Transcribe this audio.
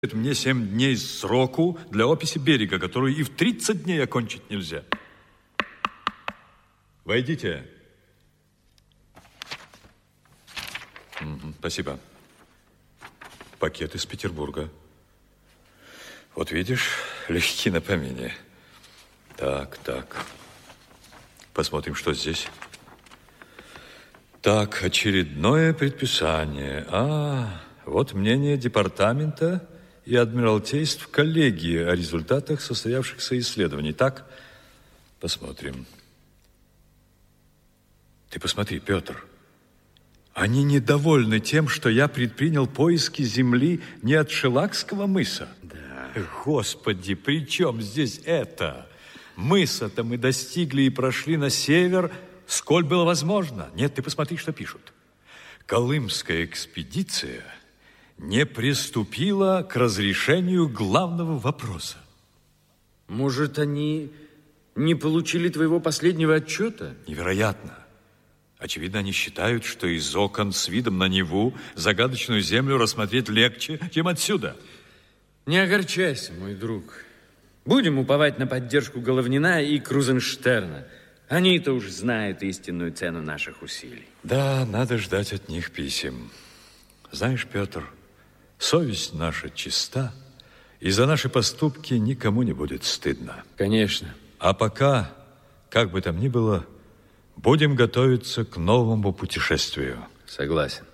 Мне 7 дней сроку для описи берега, которую и в 30 дней окончить нельзя. Войдите. Спасибо. Пакет из Петербурга. Вот видишь, легки на помине. Так. Посмотрим, что здесь. Так, очередное предписание. Вот мнение департамента и адмиралтейств коллегии о результатах состоявшихся исследований. Так, посмотрим. Ты посмотри, Петр. Они недовольны тем, что я предпринял поиски земли не от Шелакского мыса. Да. Господи, при чем здесь это? Мыса-то мы достигли и прошли на север, сколь было возможно. Нет, ты посмотри, что пишут. Колымская экспедиция не приступила к разрешению главного вопроса. Может, они не получили твоего последнего отчета? Невероятно. Очевидно, они считают, что из окон с видом на Неву загадочную землю рассмотреть легче, чем отсюда. Не огорчайся, мой друг. Будем уповать на поддержку Головнина и Крузенштерна. Они-то уж знают истинную цену наших усилий. Да, надо ждать от них писем. Знаешь, Петр, совесть наша чиста, и за наши поступки никому не будет стыдно. Конечно. А пока, как бы там ни было, будем готовиться к новому путешествию. Согласен.